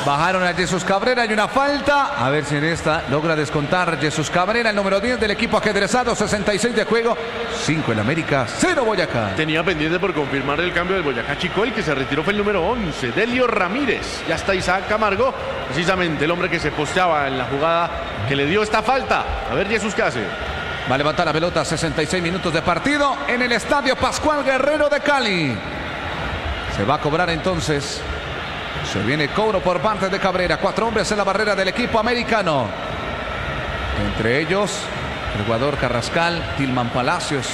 Bajaron a Jesús Cabrera, hay una falta. A ver si en esta logra descontar Jesús Cabrera, el número 10 del equipo ajedrezado. 66 de juego, 5 el América, 0 Boyacá. Tenía pendiente por confirmar el cambio del Boyacá Chico. El que se retiró fue el número 11, Delio Ramírez. Ya está Isaac Camargo, precisamente el hombre que se posteaba en la jugada que le dio esta falta. A ver Jesús qué hace. Va a levantar la pelota, 66 minutos de partido en el Estadio Pascual Guerrero de Cali. Se va a cobrar entonces. Se viene cobro por parte de Cabrera. 4 hombres en la barrera del equipo americano. Entre ellos, el jugador Carrascal, Tilman Palacios.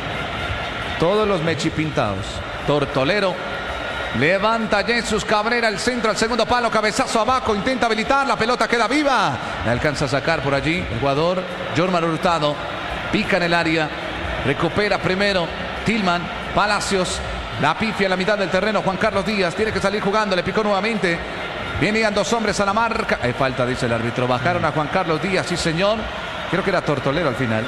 Todos los mechipintados. Tortolero. Levanta Jesús Cabrera el centro al segundo palo. Cabezazo abajo. Intenta habilitar. La pelota queda viva. Le alcanza a sacar por allí el jugador Jorman Hurtado. Pica en el área. Recupera primero Tilman Palacios. La pifia a la mitad del terreno. Juan Carlos Díaz tiene que salir jugando. Le picó nuevamente. Venían 2 hombres a la marca. Hay falta, dice el árbitro. Bajaron a Juan Carlos Díaz. Sí, señor. Creo que era Tortolero al final.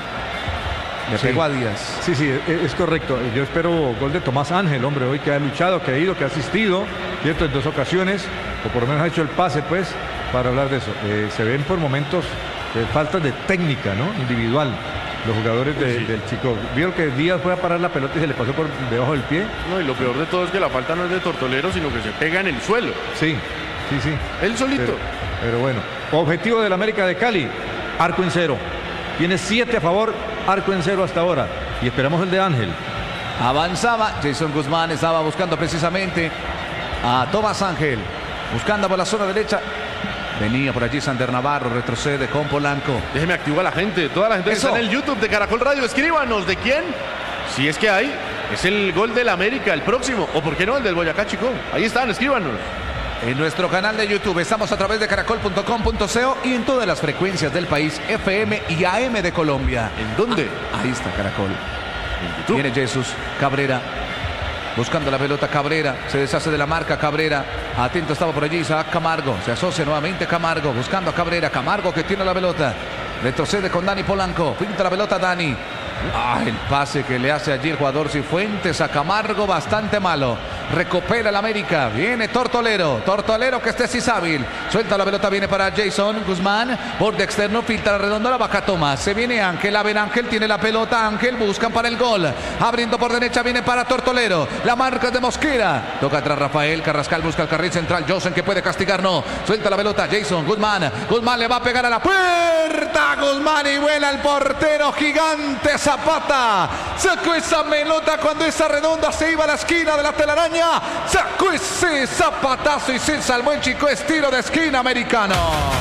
Le pegó a Díaz. Sí, es correcto. Yo espero gol de Tomás Ángel, hombre. Hoy que ha luchado, que ha ido, que ha asistido. Cierto, en 2 ocasiones. O por lo menos ha hecho el pase, pues, para hablar de eso. Se ven por momentos faltas de técnica, ¿no? Individual. Los jugadores del Chico. Vieron que Díaz fue a parar la pelota y se le pasó por debajo del pie. No, y lo peor de todo es que la falta no es de Tortolero, sino que se pega en el suelo. Sí. Él solito. Pero bueno. Objetivo del América de Cali. Arco en 0. Tiene 7 a favor. Arco en 0 hasta ahora. Y esperamos el de Ángel. Avanzaba. Jason Guzmán estaba buscando precisamente a Tomás Ángel. Buscando por la zona derecha. Venía por allí Sander Navarro, retrocede con Polanco. Déjeme activar a la gente, toda la gente que está en el YouTube de Caracol Radio. Escríbanos de quién, si es que hay, es el gol del América, el próximo, o por qué no, el del Boyacá Chico. Ahí están, escríbanos. En nuestro canal de YouTube estamos a través de caracol.com.co y en todas las frecuencias del país, FM y AM de Colombia. ¿En dónde? Ahí está Caracol. En YouTube. Viene Jesús Cabrera. Buscando la pelota Cabrera, se deshace de la marca Cabrera. Atento estaba por allí Isaac Camargo. Se asocia nuevamente Camargo, buscando a Cabrera. Camargo que tiene la pelota. Retrocede con Dani Polanco. Pinta la pelota Dani. El pase que le hace allí el jugador Cifuentes a Camargo, bastante malo. Recupera el América. Viene Tortolero. Tortolero que este sí es hábil. Suelta la pelota, viene para Jason Guzmán. Borde externo, filtra redonda, la vaca Tomás. Se viene Ángel. A ver, Ángel tiene la pelota. Ángel buscan para el gol. Abriendo por derecha, viene para Tortolero. La marca de Mosquera. Toca atrás Rafael. Carrascal busca el carril central. Josen que puede castigar, no. Suelta la pelota Jason Guzmán. Guzmán le va a pegar a la puerta. Guzmán y vuela el portero gigante Zapata. Sacó esa pelota cuando esa redonda se iba a la esquina de la telaraña. Sacó ese zapatazo y se salvó el Chico. Estilo de esquina americano.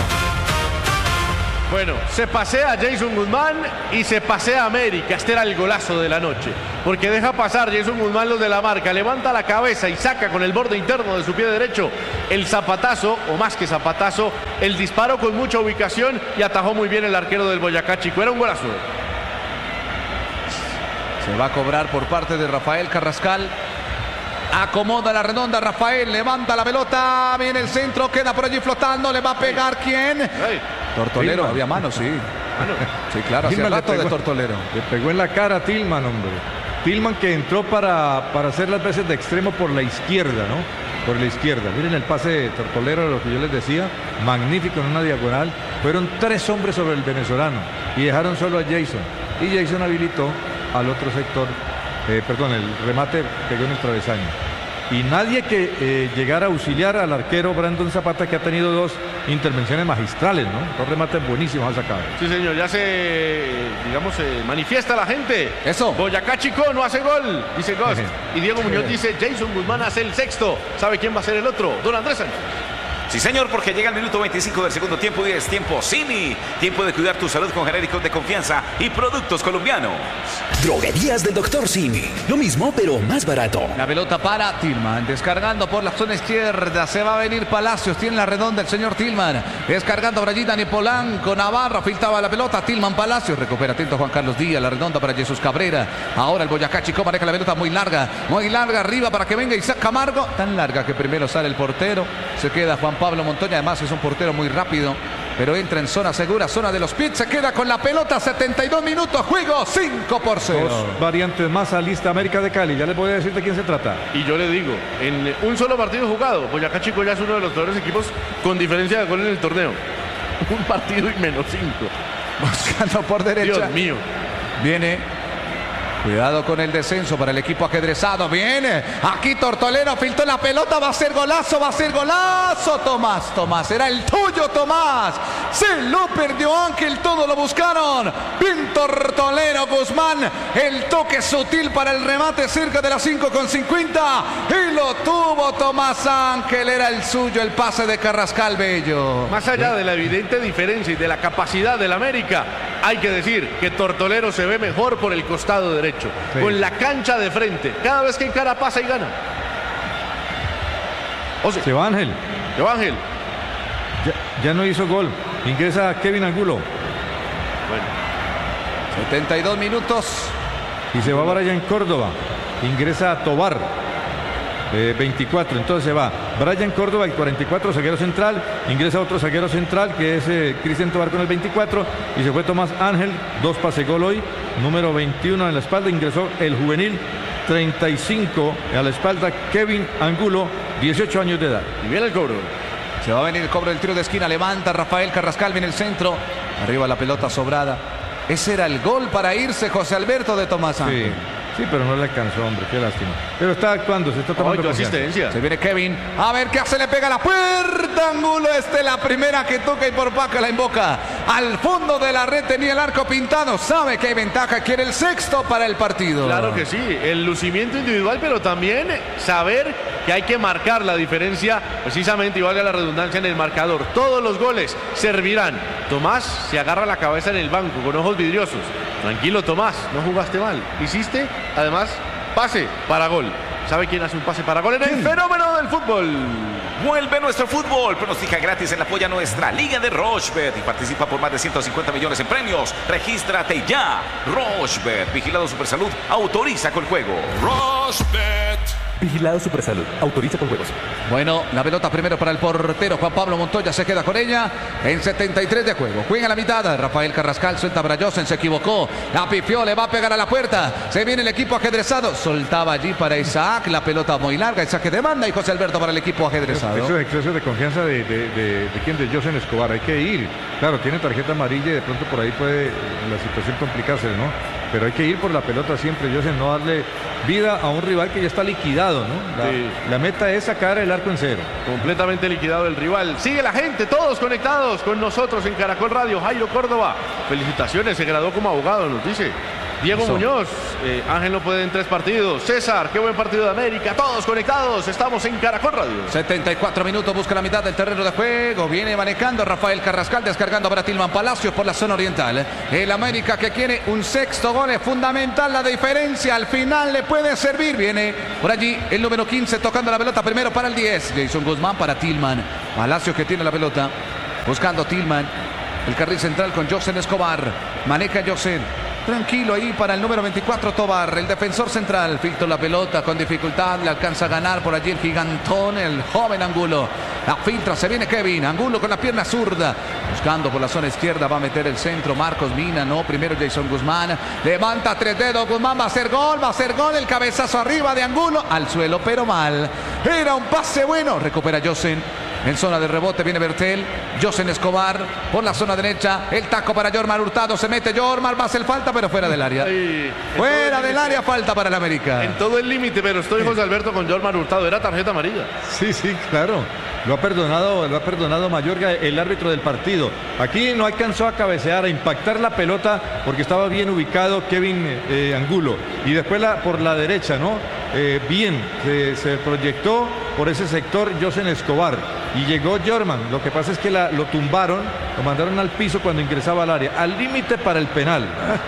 Bueno, se pasea Jason Guzmán y se pasea América. Este era el golazo de la noche. Porque deja pasar Jason Guzmán los de la marca. Levanta la cabeza y saca con el borde interno de su pie derecho el zapatazo, o más que zapatazo, el disparo con mucha ubicación y atajó muy bien el arquero del Boyacá Chico. Era un golazo. Se va a cobrar por parte de Rafael Carrascal. Acomoda la redonda Rafael, levanta la pelota, viene el centro, queda por allí flotando, le va a pegar ¿quién? Tortolero, Tilman. había mano, sí. Sí, claro, hacía Tilman rato de Tortolero. Le pegó en la cara a Tilman, hombre. Tilman que entró para hacer las veces de extremo por la izquierda, ¿no? Por la izquierda. Miren el pase de Tortolero, lo que yo les decía, magnífico en una diagonal. Fueron 3 hombres sobre el venezolano y dejaron solo a Jason. Y Jason habilitó al otro sector. El remate pegó en el travesaño. Y nadie que llegara a auxiliar al arquero Brandon Zapata, que ha tenido 2 intervenciones magistrales, ¿no? 2 remates buenísimos ha sacado. Sí, señor, ya se manifiesta la gente. Eso. Boyacá Chico no hace gol, dice Ghost. Y Diego Muñoz dice, Jason Guzmán hace el 6º. ¿Sabe quién va a ser el otro? Don Andrés Sánchez. Sí, señor, porque llega el minuto 25 del segundo tiempo y es tiempo Simi. Tiempo de cuidar tu salud con genéricos de confianza y productos colombianos. Droguerías del Dr. Simi. Lo mismo, pero más barato. La pelota para Tilman, descargando por la zona izquierda, se va a venir Palacios, tiene la redonda el señor Tilman, descargando por allí Dani Polanco, Navarro, filtraba la pelota, Tilman Palacios, recupera atento Juan Carlos Díaz, la redonda para Jesús Cabrera, ahora el Boyacá Chico maneja la pelota muy larga, arriba para que venga Isaac Camargo, tan larga que primero sale el portero, se queda Juan Pablo Montoya, además es un portero muy rápido, pero entra en zona segura, zona de los pits, se queda con la pelota, 72 minutos, juego 5-0. Dos variantes más alista América de Cali, ya les voy a decir de quién se trata. Y yo le digo, en un solo partido jugado, Boyacá Chico ya es uno de los peores equipos con diferencia de gol en el torneo. Un partido y -5. Buscando por derecha. Dios mío. Viene. Cuidado con el descenso para el equipo ajedrezado. Viene. Aquí Tortolero filtró la pelota. Va a ser golazo. Va a ser golazo. Tomás. Era el tuyo, Tomás. Se lo perdió Ángel. Todo lo buscaron. Bien Tortolero Guzmán. El toque sutil para el remate cerca de las 5:50. Y lo tuvo Tomás Ángel. Era el suyo. El pase de Carrascal Bello. Más allá de la evidente diferencia y de la capacidad del América, hay que decir que Tortolero se ve mejor por el costado derecho. Sí. Con la cancha de frente. Cada vez que encara pasa y gana. Se va Ángel. Se va Ángel. Ya no hizo gol. Ingresa Kevin Angulo. Bueno. 72 minutos. Y se va Brian Córdoba. Ingresa Tobar. 24, entonces se va Brian Córdoba, el 44, zaguero central. Ingresa otro zaguero central que es Cristian Tobar con el 24. Y se fue Tomás Ángel, 2 pase gol hoy. Número 21 en la espalda. Ingresó el juvenil 35 a la espalda, Kevin Angulo, 18 años de edad. Y viene el cobro. Se va a venir el cobro del tiro de esquina. Levanta Rafael Carrascal, viene el centro. Arriba la pelota sobrada. Ese era el gol para irse José Alberto de Tomás Ángel. Sí, pero no le alcanzó, hombre, qué lástima. Pero está actuando, se está tomando asistencia. Se viene Kevin. A ver qué hace, le pega a la puerta. Angulo, la primera que toca y por Paca la invoca. Al fondo de la red tenía el arco pintado. Sabe que hay ventaja, quiere el sexto para el partido. Claro que sí, el lucimiento individual, pero también saber que hay que marcar la diferencia, precisamente, y valga la redundancia, en el marcador. Todos los goles servirán. Tomás se agarra la cabeza en el banco con ojos vidriosos. Tranquilo, Tomás, no jugaste mal. Hiciste, además, pase para gol. ¿Sabe quién hace un pase para gol? En el fenómeno del fútbol. Vuelve nuestro fútbol. Pronostica gratis en la Polla Nuestra Liga de Rochebet y participa por más de 150 millones en premios. Regístrate ya. Rochebet, Vigilado Supersalud, autoriza con juego. Rochebet. Vigilado Supersalud, autoriza con juegos. Bueno, la pelota primero para el portero Juan Pablo Montoya, se queda con ella en 73 de juego. Juega a la mitad, Rafael Carrascal suelta para Josen, se equivocó, la pifió, le va a pegar a la puerta. Se viene el equipo ajedrezado, soltaba allí para Isaac, la pelota muy larga, Isaac que demanda y José Alberto para el equipo ajedrezado. Eso es exceso de confianza de Josen Escobar, hay que ir. Claro, tiene tarjeta amarilla y de pronto por ahí puede la situación complicarse, ¿no? Pero hay que ir por la pelota siempre, Josen, no darle vida a un rival que ya está liquidado, ¿no? La meta es sacar el arco en cero. Completamente liquidado el rival. Sigue la gente, todos conectados con nosotros en Caracol Radio. Jairo Córdoba, felicitaciones, se graduó como abogado, nos dice. Diego Muñoz, Ángel no puede en 3 partidos. César, qué buen partido de América. Todos conectados, estamos en Caracol Radio. 74 minutos, busca la mitad del terreno de juego. Viene manejando Rafael Carrascal, descargando para Tilman Palacios por la zona oriental. El América que quiere un sexto gol, es fundamental la diferencia. Al final le puede servir. Viene por allí el número 15 tocando la pelota primero para el 10. Jason Guzmán para Tilman. Palacios que tiene la pelota. Buscando Tilman. El carril central con Josen Escobar. Maneja Josen. Tranquilo ahí para el número 24 Tobar, el defensor central. Filtró la pelota con dificultad, le alcanza a ganar por allí el gigantón, el joven Angulo. La filtra, se viene Kevin Angulo con la pierna zurda, buscando por la zona izquierda, va a meter el centro Marcos Mina, no, primero Jason Guzmán, levanta 3 dedos, Guzmán va a hacer gol, el cabezazo arriba de Angulo, al suelo pero mal. Era un pase bueno, recupera Josen. En zona de rebote viene Bertel, Josen Escobar por la zona derecha, el taco para Jormar Hurtado, se mete Jormar, va a hacer falta pero fuera del área. Fuera del área, falta para el América. En todo el límite, pero estoy José Alberto con Jormar Hurtado, era tarjeta amarilla. Sí, claro. Lo ha perdonado Mayorga, el árbitro del partido. Aquí no alcanzó a cabecear, a impactar la pelota porque estaba bien ubicado Kevin Angulo. Y después por la derecha, ¿no? Bien, se proyectó por ese sector Josen Escobar. Y llegó Jorman. Lo que pasa es que lo tumbaron, lo mandaron al piso cuando ingresaba al área. Al límite para el penal.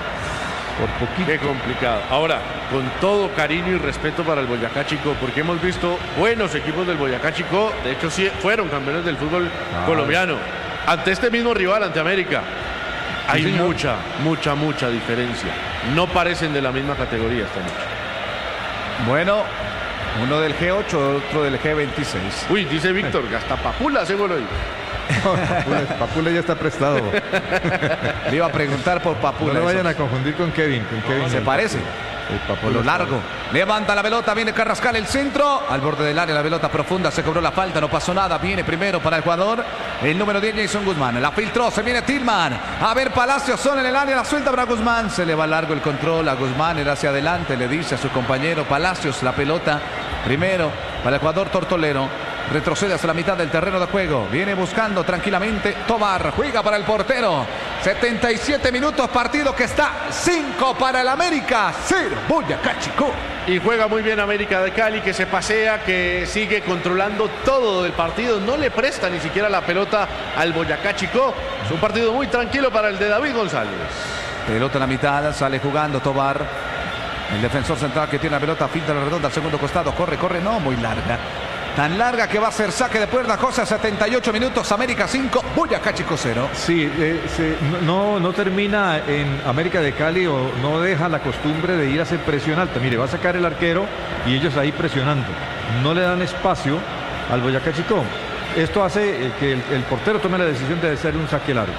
Por poquito. Qué complicado. Ahora, con todo cariño y respeto para el Boyacá Chico, porque hemos visto buenos equipos del Boyacá Chico, de hecho sí fueron campeones del fútbol colombiano. Ante este mismo rival, ante América, hay mucha diferencia. No parecen de la misma categoría esta noche. Bueno, uno del G8, otro del G26. Uy, dice Víctor, hasta Papula hace gol hoy. Papule ya está prestado. Le iba a preguntar por Papule. No lo vayan a confundir con Kevin. Se parece. Por lo largo. Levanta la pelota, viene Carrascal, el centro. Al borde del área, la pelota profunda, se cobró la falta, no pasó nada. Viene primero para el jugador, el número 10, Jason Guzmán. La filtró, se viene Tillman. A ver, Palacios son en el área, la suelta para Guzmán. Se le va largo el control a Guzmán, era hacia adelante, le dice a su compañero Palacios la pelota. Primero para el jugador tortolero. Retrocede hasta la mitad del terreno de juego. Viene buscando tranquilamente Tobar. Juega para el portero. 77 minutos, partido que está 5 para el América, 0 Boyacá Chicó. Y juega muy bien América de Cali, que se pasea, que sigue controlando todo el partido. No le presta ni siquiera la pelota al Boyacá Chicó. Es un partido muy tranquilo para el de David González. Pelota en la mitad, sale jugando Tobar. El defensor central que tiene la pelota, finta la redonda al segundo costado. Corre, no, muy larga. Tan larga que va a ser saque de puerta. Cosa 78 minutos, América 5, Boyacá Chicó 0. Sí, no termina en América de Cali o no deja la costumbre de ir a hacer presión alta. Mire, va a sacar el arquero y ellos ahí presionando. No le dan espacio al Boyacá Chicó. Esto hace que el portero tome la decisión de hacer un saque largo.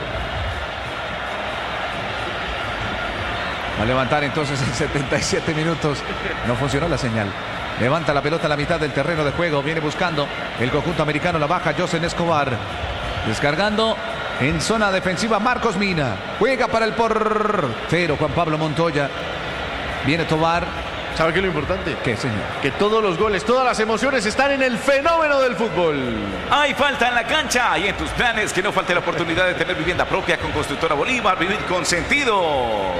Va a levantar entonces en 77 minutos. No funcionó la señal. Levanta la pelota a la mitad del terreno de juego. Viene buscando el conjunto americano. La baja Josen Escobar. Descargando en zona defensiva Marcos Mina. Juega para el portero Juan Pablo Montoya. Viene Tobar. ¿Sabe qué es lo importante? ¿Qué, señor? Que todos los goles, todas las emociones están en el fenómeno del fútbol. Hay falta en la cancha y en tus planes que no falte la oportunidad de tener vivienda propia con Constructora Bolívar. Vivir con sentido.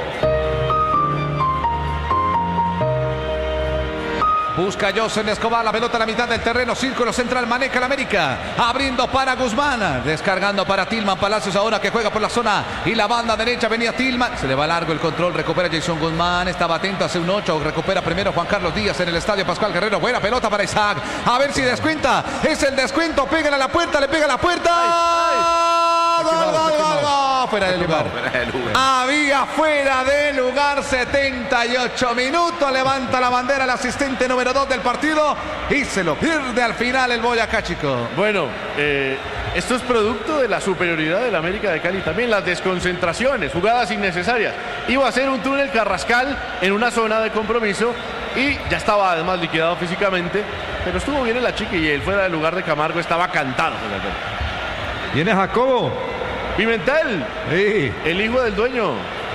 Busca Josen Escobar, la pelota a la mitad del terreno, círculo central, maneja el América, abriendo para Guzmán, descargando para Tillman Palacios ahora que juega por la zona y la banda derecha venía Tillman, se le va largo el control, recupera Jason Guzmán, estaba atento hace un 8, recupera primero Juan Carlos Díaz en el estadio Pascual Guerrero, buena pelota para Isaac, a ver si descuenta, es el descuento, pega a la puerta, le pega a la puerta, gol, fuera del lugar. Había fuera de lugar, 78 minutos, levanta la bandera el asistente número 2 del partido y se lo pierde al final el Boyacá Chicó. Bueno, esto es producto de la superioridad del América de Cali, también las desconcentraciones, jugadas innecesarias. Iba a ser un túnel Carrascal en una zona de compromiso y ya estaba además liquidado físicamente, pero estuvo bien en la chica y el fuera del lugar de Camargo estaba cantado. Viene Jacobo Pimentel, sí. El hijo del dueño.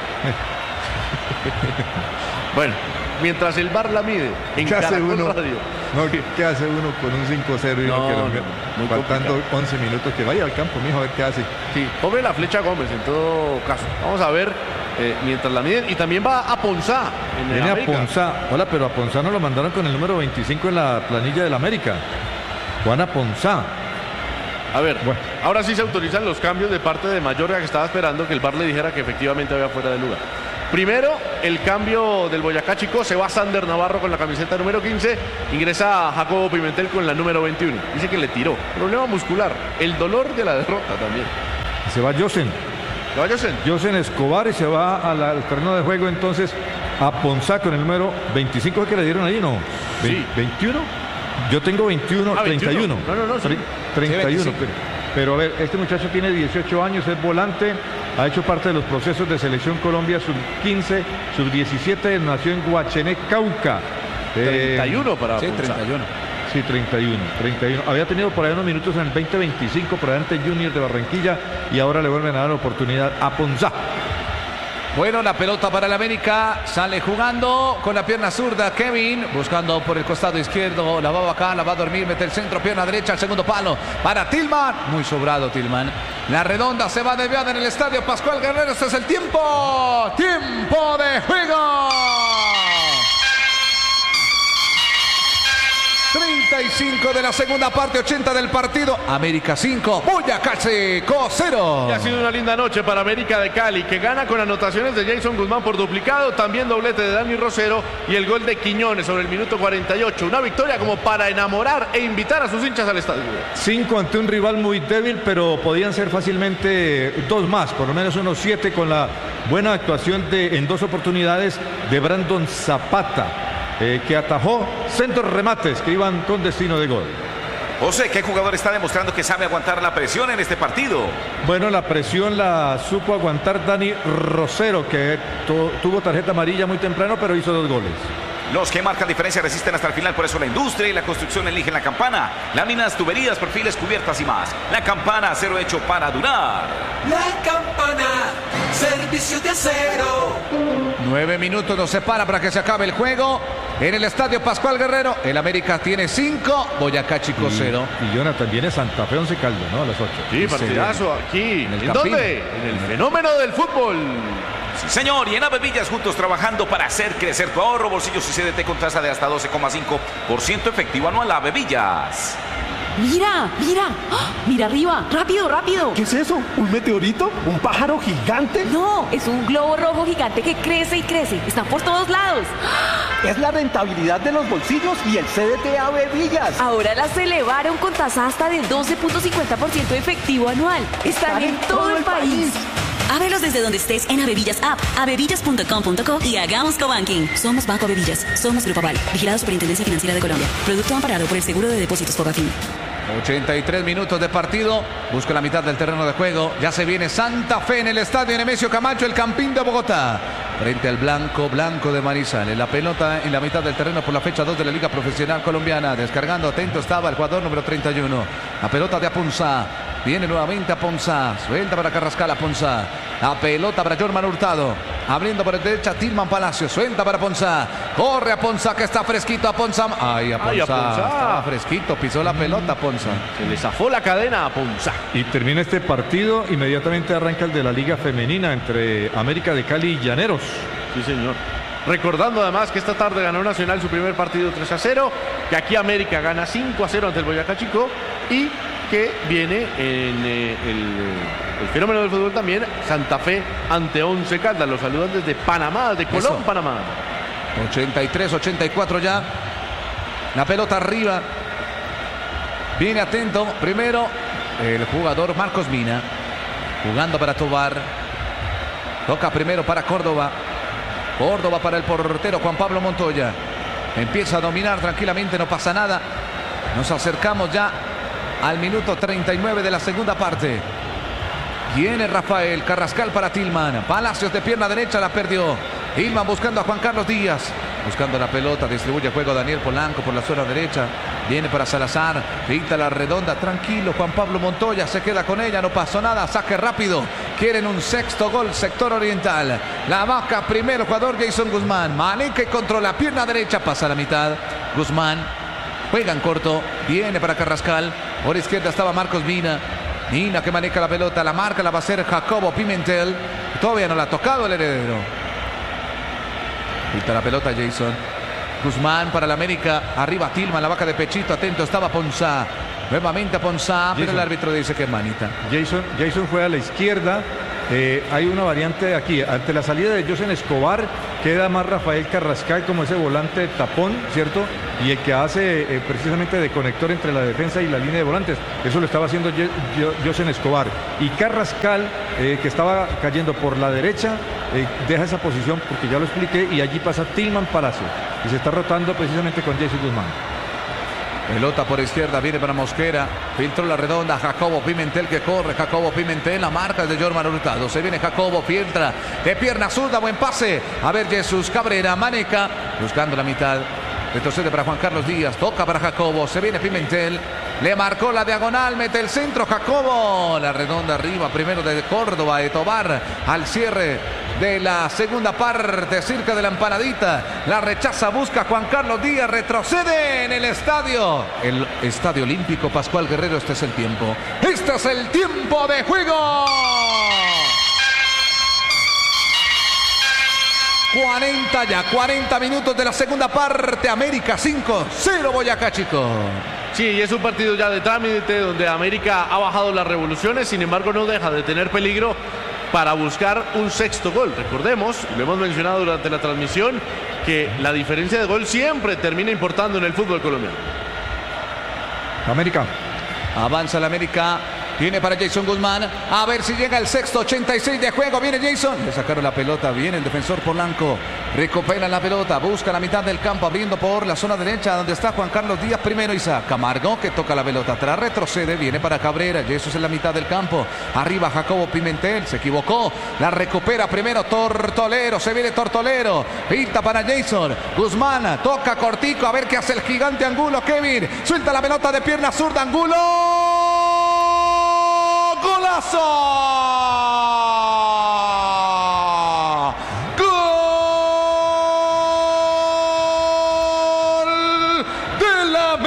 Bueno, mientras el VAR la mide en ¿Qué hace Caracol uno? Radio. No, ¿qué hace uno con un 5-0 y muy faltando complicado. 11 minutos? Que vaya al campo, mijo, a ver qué hace. Sí, pobre la flecha Gómez en todo caso. Vamos a ver mientras la miden. Y también va a Ponzá. Viene a Ponzá. Hola, pero a Ponzá no lo mandaron con el número 25 en la planilla del América. Juana Ponzá. A ver, Bueno. ahora sí se autorizan los cambios de parte de Mayorga, que estaba esperando que el VAR le dijera que efectivamente había fuera de lugar. Primero, el cambio del Boyacá Chicó, se va Sander Navarro con la camiseta número 15, ingresa Jacobo Pimentel con la número 21. Dice que le tiró, problema muscular, el dolor de la derrota también. Se va Josen. ¿Qué va, Josen? Josen Escobar y se va al terreno de juego entonces a Ponzá con el número 25 que le dieron ahí, ¿no? Sí. 21. Yo tengo 21, 31. No, sí. 31. Sí, pero a ver, este muchacho tiene 18 años, es volante, ha hecho parte de los procesos de Selección Colombia sub-15, sub-17, nació en Guachené, Cauca. 31 para Sí, Ponzá. 31. Sí, 31. Había tenido por ahí unos minutos en el 2025 por delante Junior de Barranquilla y ahora le vuelven a dar la oportunidad a Ponzá. Bueno, la pelota para el América, sale jugando con la pierna zurda Kevin, buscando por el costado izquierdo, la va acá, la va a dormir, mete el centro, pierna derecha, al segundo palo, para Tillman, muy sobrado Tillman, la redonda se va desviada en el estadio Pascual Guerrero, este es el tiempo de juego. 35 de la segunda parte, 80 del partido. América 5, Boyacá Chicó 0. Y ha sido una linda noche para América de Cali, que gana con anotaciones de Jason Guzmán por duplicado, también doblete de Dani Rosero y el gol de Quiñones sobre el minuto 48. Una victoria como para enamorar e invitar a sus hinchas al estadio. 5 ante un rival muy débil, pero podían ser fácilmente 2 más, por lo menos unos 7 con la buena actuación en 2 oportunidades de Brandon Zapata. Que atajó centros remates que iban con destino de gol. José, ¿qué jugador está demostrando que sabe aguantar la presión en este partido? Bueno, la presión la supo aguantar Dani Rosero, que tuvo tarjeta amarilla muy temprano, pero hizo 2 goles. Los que marcan diferencia resisten hasta el final, por eso la industria y la construcción eligen la Campana. Láminas, tuberías, perfiles, cubiertas y más. La Campana, acero hecho para durar. La Campana, servicio de acero. 9 minutos nos separa para que se acabe el juego. En el estadio Pascual Guerrero, el América tiene 5, Boyacá Chico 0. Y Jonathan, viene Santa Fe 11 Caldas, ¿no? A las 8. Sí, partidazo aquí. En el ¿En dónde? En el fenómeno del fútbol. Sí, señor, y en Avevillas juntos trabajando para hacer crecer tu ahorro, bolsillos y CDT con tasa de hasta 12,5% efectivo anual. Avevillas. Mira, mira, ¡ah! Mira arriba, rápido, rápido. ¿Qué es eso? ¿Un meteorito? ¿Un pájaro gigante? No, es un globo rojo gigante que crece y crece. Están por todos lados. Es la rentabilidad de los bolsillos y el CDT Avevillas. Ahora las elevaron con tasa hasta del 12.50% efectivo anual. Están en todo el país. Ábrelos desde donde estés en Avevillas App, avevillas.com.co y hagamos cobanking. Somos Banco Avevillas, somos Grupo Aval, vigilado Superintendencia Financiera de Colombia. Producto amparado por el Seguro de Depósitos Fogafín. 83 minutos de partido, busca la mitad del terreno de juego, ya se viene Santa Fe en el estadio Nemesio Camacho, el Campín de Bogotá, frente al blanco de Manizales, la pelota en la mitad del terreno por la fecha 2 de la Liga Profesional Colombiana, descargando, atento estaba el jugador número 31, la pelota de Aponzá, viene nuevamente Aponzá, suelta para Carrascal Aponzá, la pelota para Jorman Hurtado, abriendo por la derecha Tilman Palacio, suelta para Aponzá, corre Aponzá que está fresquito Aponzá, ay Aponzá, estaba fresquito, pisó la pelota Aponzá. Se le zafó la cadena a Ponzá. Y termina este partido, inmediatamente arranca el de la Liga Femenina entre América de Cali y Llaneros. Sí, señor. Recordando además que esta tarde ganó Nacional su primer partido 3-0, que aquí América gana 5-0 ante el Boyacá Chico y que viene en el fenómeno del fútbol también, Santa Fe ante 11 Caldas. Los saludan desde Panamá, de Colón, Eso. Panamá. 83-84 ya. La pelota arriba. Viene atento. Primero el jugador Marcos Mina. Jugando para Tobar. Toca primero para Córdoba. Córdoba para el portero Juan Pablo Montoya. Empieza a dominar tranquilamente, no pasa nada. Nos acercamos ya al minuto 39 de la segunda parte. Viene Rafael Carrascal para Tilman. Palacios de pierna derecha, la perdió. Tilman buscando a Juan Carlos Díaz. Buscando la pelota, distribuye juego Daniel Polanco por la zona derecha. Viene para Salazar, pinta la redonda. Tranquilo, Juan Pablo Montoya se queda con ella, no pasó nada. Saque rápido. Quieren un sexto gol, sector oriental. La vaca primero, jugador Jason Guzmán. Maneca y controla, pierna derecha, pasa a la mitad. Guzmán. Juega en corto, viene para Carrascal. Por izquierda estaba Marcos Mina. Mina que maneja la pelota, la marca la va a hacer Jacobo Pimentel. Todavía no la ha tocado el heredero. Quita la pelota Jason. Guzmán para la América. Arriba Tilman, la vaca de pechito. Atento estaba Ponzá. Nuevamente Ponzá, pero el árbitro dice que es manita. Jason fue a la izquierda. Hay una variante aquí. Ante la salida de Josen Escobar, queda más Rafael Carrascal como ese volante de tapón, ¿cierto? Y el que hace precisamente de conector entre la defensa y la línea de volantes. Eso lo estaba haciendo Josen Escobar. Y Carrascal, que estaba cayendo por la derecha, deja esa posición porque ya lo expliqué. Y allí pasa Tilman Palacio. Y se está rotando precisamente con Jason Guzmán. Pelota por izquierda, viene para Mosquera. Filtró la redonda, Jacobo Pimentel que corre. Jacobo Pimentel, la marca es de Jorman Hurtado. Se viene Jacobo, filtra de pierna zurda, buen pase. A ver Jesús Cabrera, Maneca, buscando la mitad. Retrocede para Juan Carlos Díaz, toca para Jacobo. Se viene Pimentel, le marcó la diagonal, mete el centro Jacobo. La redonda arriba, primero de Córdoba, de Tobar. Al cierre de la segunda parte, cerca de la empanadita. La rechaza, busca Juan Carlos Díaz, retrocede en el estadio. El Estadio Olímpico Pascual Guerrero, este es el tiempo. Este es el tiempo de juego. 40 minutos de la segunda parte. América 5-0 Boyacá Chico. Sí, y es un partido ya de trámite donde América ha bajado las revoluciones, sin embargo no deja de tener peligro para buscar un sexto gol. Recordemos, lo hemos mencionado durante la transmisión, que la diferencia de gol siempre termina importando en el fútbol colombiano. América. Avanza la América Tiene para Jason Guzmán. A ver si llega el sexto, 86 de juego. Viene Jason. Le sacaron la pelota. Viene el defensor Polanco. Recupera la pelota. Busca la mitad del campo. Abriendo por la zona derecha donde está Juan Carlos Díaz primero. Isaac Camargo que toca la pelota atrás. Retrocede. Viene para Cabrera. Jesús en la mitad del campo. Arriba Jacobo Pimentel. Se equivocó. La recupera primero Tortolero. Se viene Tortolero. Pinta para Jason. Guzmán. Toca cortico. A ver qué hace el gigante Angulo. Kevin. Suelta la pelota de pierna zurda. Angulo. ¡Golazo!